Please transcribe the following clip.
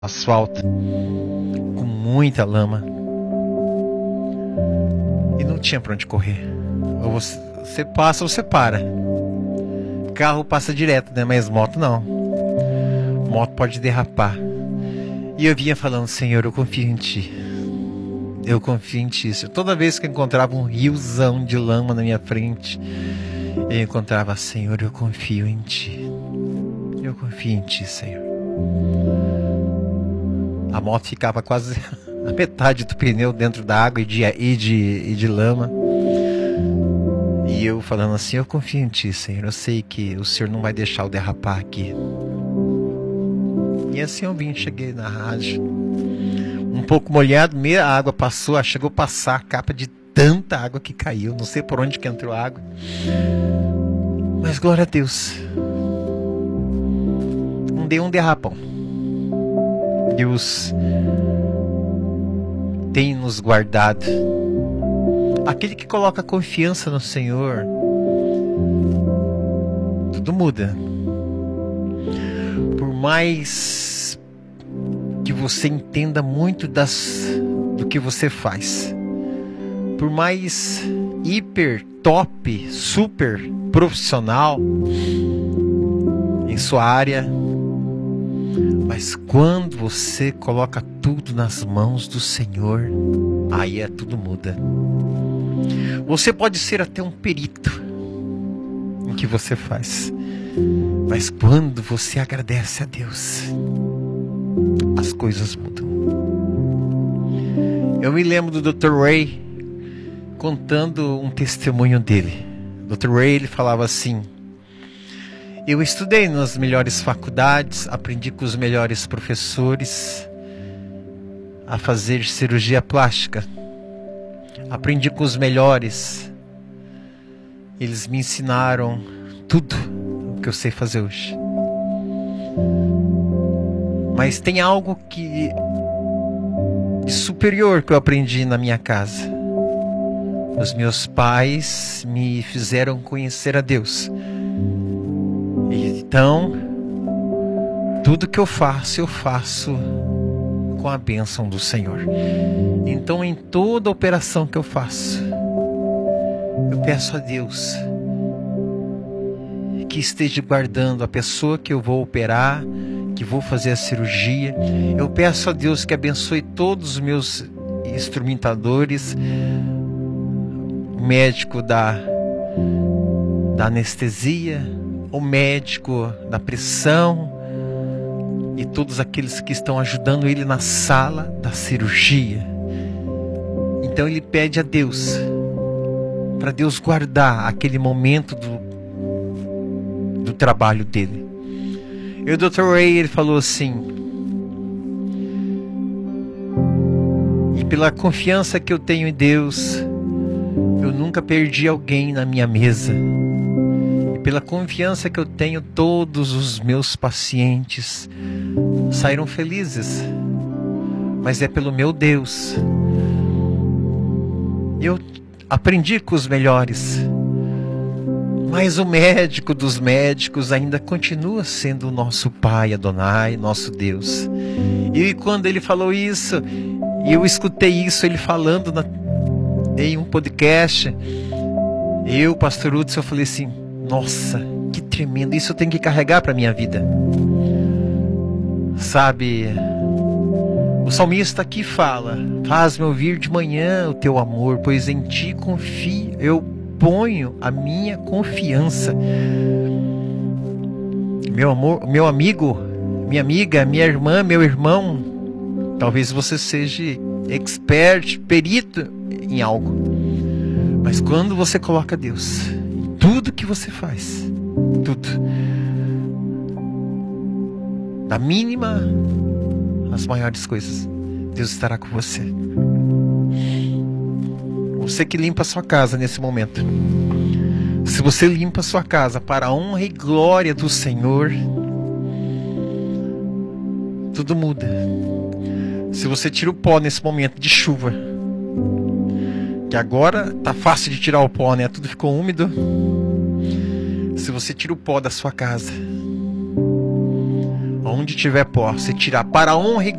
asfalto com muita lama e não tinha para onde correr. Ou você passa ou você para. Carro passa direto, né? Mas moto não. Moto pode derrapar. E eu vinha falando: Senhor, eu confio em Ti. Eu confio em Ti. Toda vez que eu encontrava um riozão de lama na minha frente, eu encontrava: Senhor, eu confio em Ti. Eu confio em Ti, Senhor. A moto ficava quase a metade do pneu dentro da água e de lama. E eu falando assim: eu confio em Ti, Senhor. Eu sei que o Senhor não vai deixar eu derrapar aqui. E assim eu cheguei na rádio. Um pouco molhado, a água passou, chegou a passar a capa de tanta água que caiu. Não sei por onde que entrou a água. Mas glória a Deus. Não deu um derrapão. Deus tem nos guardado. Aquele que coloca confiança no Senhor, tudo muda. Por mais que você entenda muito do que você faz, por mais hiper, top, super profissional em sua área, mas quando você coloca tudo nas mãos do Senhor, aí tudo muda. Você pode ser até um perito em que você faz, mas quando você agradece a Deus, as coisas mudam. Eu me lembro do Dr. Ray contando um testemunho dele. Dr. Ray, ele falava assim: eu estudei nas melhores faculdades, aprendi com os melhores professores a fazer cirurgia plástica. Aprendi com os melhores. Eles me ensinaram tudo o que eu sei fazer hoje. Mas tem algo de superior que eu aprendi na minha casa. Os meus pais me fizeram conhecer a Deus. Então, tudo que eu faço com a bênção do Senhor. Então, em toda operação que eu faço, eu peço a Deus que esteja guardando a pessoa que eu vou operar, que vou fazer a cirurgia. Eu peço a Deus que abençoe todos os meus instrumentadores, o médico da anestesia, o médico da pressão e todos aqueles que estão ajudando ele na sala da cirurgia. Então ele pede a Deus, para Deus guardar aquele momento do trabalho dele. E o Dr. Ray, ele falou assim: e pela confiança que eu tenho em Deus, eu nunca perdi alguém na minha mesa. Pela confiança que eu tenho, todos os meus pacientes saíram felizes. Mas é pelo meu Deus. Eu aprendi com os melhores. Mas o médico dos médicos ainda continua sendo o nosso Pai Adonai, nosso Deus. E quando ele falou isso, e eu escutei isso, ele falando em um podcast, eu, pastor Hudson, eu falei assim: nossa, que tremendo, isso eu tenho que carregar para minha vida. Sabe, o salmista aqui fala: faz-me ouvir de manhã o teu amor, pois em ti confio, eu ponho a minha confiança. Meu amor, meu amigo, minha amiga, minha irmã, meu irmão, talvez você seja expert, perito em algo, mas quando você coloca Deus em tudo que você faz, tudo, da mínima às maiores coisas, Deus estará com você. Você que limpa a sua casa nesse momento, se você limpa a sua casa para a honra e glória do Senhor, tudo muda. Se você tira o pó nesse momento de chuva, que agora tá fácil de tirar o pó, né? Tudo ficou úmido. Se você tira o pó da sua casa, onde tiver pó, você tirar para a honra e